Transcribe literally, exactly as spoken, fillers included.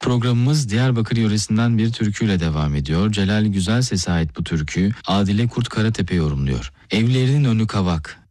Programımız Diyarbakır yöresinden bir türküyle devam ediyor. Celal Güzelses'e ait bu türküyü Adile Kurt Karatepe yorumluyor. Evlerinin önü kavak,